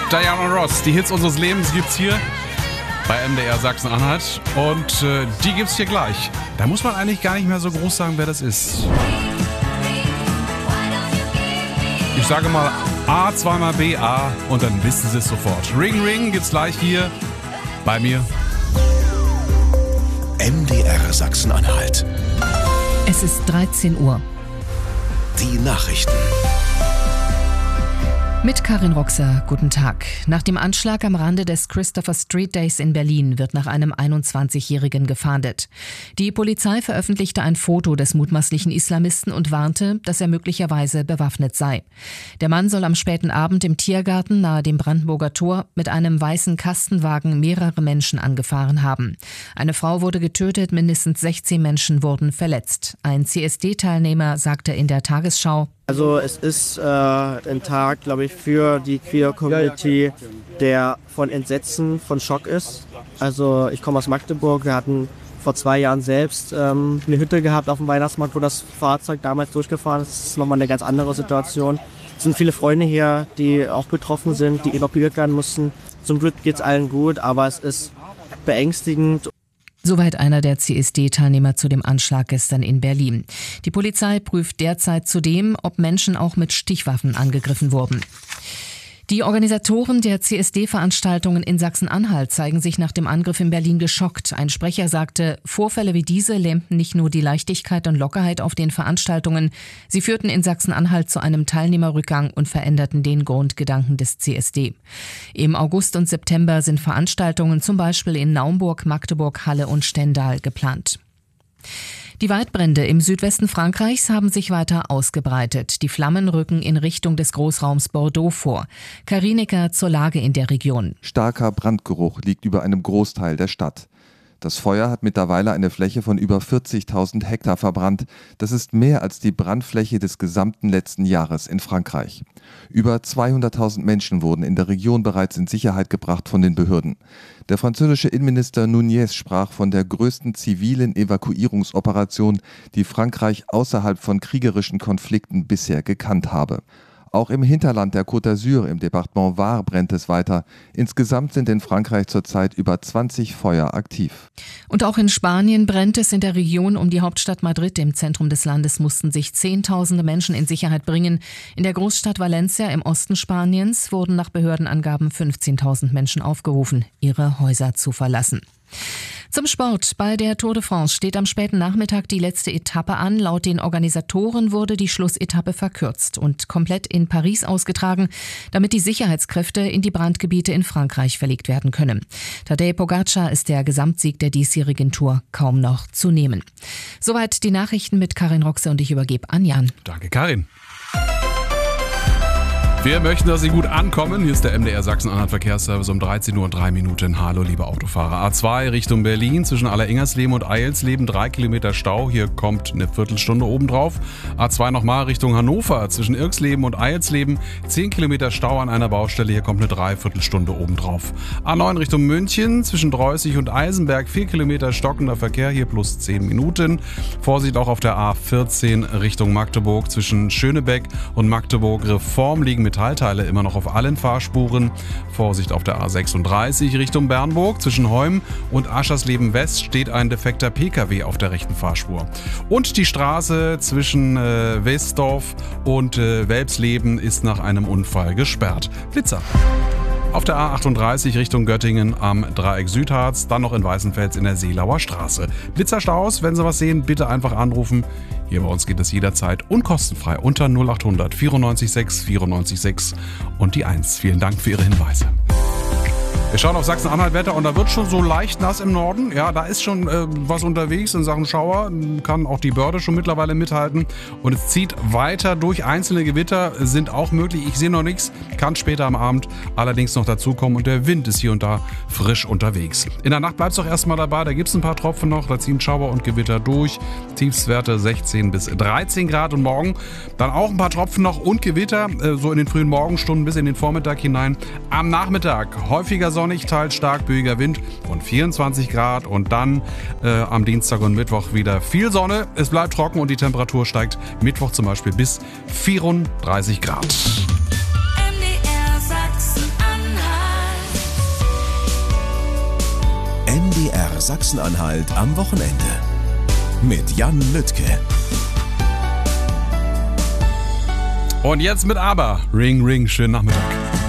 Diana Ross, die Hits unseres Lebens gibt's hier bei MDR Sachsen-Anhalt und die gibt's hier gleich. Da muss man eigentlich gar nicht mehr so groß sagen, wer das ist. Ich sage mal A, zweimal B, A und dann wissen Sie es sofort. Ring Ring gibt's gleich hier bei mir. MDR Sachsen-Anhalt. Es ist 13 Uhr. Die Nachrichten. Mit Karin Roxer, guten Tag. Nach dem Anschlag am Rande des Christopher Street Days in Berlin wird nach einem 21-Jährigen gefahndet. Die Polizei veröffentlichte ein Foto des mutmaßlichen Islamisten und warnte, dass er möglicherweise bewaffnet sei. Der Mann soll am späten Abend im Tiergarten nahe dem Brandenburger Tor mit einem weißen Kastenwagen mehrere Menschen angefahren haben. Eine Frau wurde getötet, mindestens 16 Menschen wurden verletzt. Ein CSD-Teilnehmer sagte in der Tagesschau: Also es ist ein Tag, glaube ich, für die Queer-Community, der von Entsetzen, von Schock ist. Also ich komme aus Magdeburg, wir hatten vor 2 Jahren selbst eine Hütte gehabt auf dem Weihnachtsmarkt, wo das Fahrzeug damals durchgefahren ist. Das ist nochmal eine ganz andere Situation. Es sind viele Freunde hier, die auch betroffen sind, die evakuiert werden mussten. Zum Glück geht es allen gut, aber es ist beängstigend. Soweit einer der CSD-Teilnehmer zu dem Anschlag gestern in Berlin. Die Polizei prüft derzeit zudem, ob Menschen auch mit Stichwaffen angegriffen wurden. Die Organisatoren der CSD-Veranstaltungen in Sachsen-Anhalt zeigen sich nach dem Angriff in Berlin geschockt. Ein Sprecher sagte, Vorfälle wie diese lähmten nicht nur die Leichtigkeit und Lockerheit auf den Veranstaltungen, sie führten in Sachsen-Anhalt zu einem Teilnehmerrückgang und veränderten den Grundgedanken des CSD. Im August und September sind Veranstaltungen zum Beispiel in Naumburg, Magdeburg, Halle und Stendal geplant. Die Waldbrände im Südwesten Frankreichs haben sich weiter ausgebreitet. Die Flammen rücken in Richtung des Großraums Bordeaux vor. Karinecker zur Lage in der Region. Starker Brandgeruch liegt über einem Großteil der Stadt. Das Feuer hat mittlerweile eine Fläche von über 40.000 Hektar verbrannt. Das ist mehr als die Brandfläche des gesamten letzten Jahres in Frankreich. Über 200.000 Menschen wurden in der Region bereits in Sicherheit gebracht von den Behörden. Der französische Innenminister Nunez sprach von der größten zivilen Evakuierungsoperation, die Frankreich außerhalb von kriegerischen Konflikten bisher gekannt habe. Auch im Hinterland der Côte d'Azur im Departement Var brennt es weiter. Insgesamt sind in Frankreich zurzeit über 20 Feuer aktiv. Und auch in Spanien brennt es in der Region um die Hauptstadt Madrid. Im Zentrum des Landes mussten sich Zehntausende Menschen in Sicherheit bringen. In der Großstadt Valencia im Osten Spaniens wurden nach Behördenangaben 15.000 Menschen aufgerufen, ihre Häuser zu verlassen. Zum Sport. Bei der Tour de France steht am späten Nachmittag die letzte Etappe an. Laut den Organisatoren wurde die Schlussetappe verkürzt und komplett in Paris ausgetragen, damit die Sicherheitskräfte in die Brandgebiete in Frankreich verlegt werden können. Tadej Pogacar ist der Gesamtsieg der diesjährigen Tour kaum noch zu nehmen. Soweit die Nachrichten mit Karin Roxer und ich übergebe an Jan. Danke, Karin. Wir möchten, dass Sie gut ankommen. Hier ist der MDR Sachsen-Anhalt Verkehrsservice um 13:03 Uhr. Hallo, liebe Autofahrer. A2 Richtung Berlin zwischen Allerengersleben und Eilsleben 3 Kilometer Stau. Hier kommt eine Viertelstunde obendrauf. A2 nochmal Richtung Hannover zwischen Irksleben und Eilsleben 10 Kilometer Stau an einer Baustelle. Hier kommt eine Dreiviertelstunde obendrauf. A9 Richtung München zwischen Dreußig und Eisenberg 4 Kilometer stockender Verkehr. Hier plus 10 Minuten. Vorsicht auch auf der A14 Richtung Magdeburg zwischen Schönebeck und Magdeburg Reform liegen Metallteile immer noch auf allen Fahrspuren. Vorsicht auf der A36 Richtung Bernburg. Zwischen Heum und Aschersleben West steht ein defekter PKW auf der rechten Fahrspur. Und die Straße zwischen Westdorf und Welpsleben ist nach einem Unfall gesperrt. Blitzer. Auf der A38 Richtung Göttingen am Dreieck Südharz, dann noch in Weißenfels in der Seelauer Straße. Blitzerstaus, wenn Sie was sehen, bitte einfach anrufen. Hier bei uns geht es jederzeit unkostenfrei unter 0800 94 6 94 6 und die 1. Vielen Dank für Ihre Hinweise. Wir schauen auf Sachsen-Anhalt-Wetter und da wird schon so leicht nass im Norden. Ja, da ist schon was unterwegs in Sachen Schauer. Kann auch die Börde schon mittlerweile mithalten. Und es zieht weiter durch. Einzelne Gewitter sind auch möglich. Ich sehe noch nichts. Kann später am Abend allerdings noch dazukommen. Und der Wind ist hier und da frisch unterwegs. In der Nacht bleibt es auch erstmal dabei. Da gibt es ein paar Tropfen noch. Da ziehen Schauer und Gewitter durch. Tiefstwerte 16 bis 13 Grad. Und morgen dann auch ein paar Tropfen noch und Gewitter. So in den frühen Morgenstunden bis in den Vormittag hinein. Am Nachmittag häufiger sonnig, teils stark böiger Wind und 24 Grad und dann am Dienstag und Mittwoch wieder viel Sonne. Es bleibt trocken und die Temperatur steigt Mittwoch zum Beispiel bis 34 Grad. MDR Sachsen-Anhalt. MDR Sachsen-Anhalt am Wochenende. Mit Jan Lüttke. Und jetzt mit Aber. Ring, ring, schönen Nachmittag.